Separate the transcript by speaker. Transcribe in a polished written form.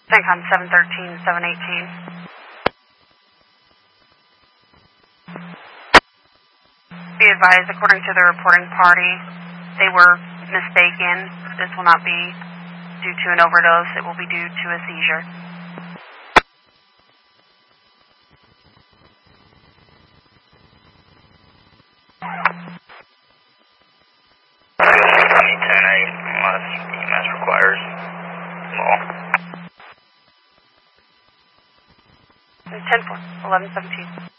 Speaker 1: CENTCOM 713, 718. Be advised, according to the reporting party, they were mistaken. This will not be due to an overdose. It will be due to a seizure.
Speaker 2: Unless EMS requires small.
Speaker 1: 10-4, 11-17.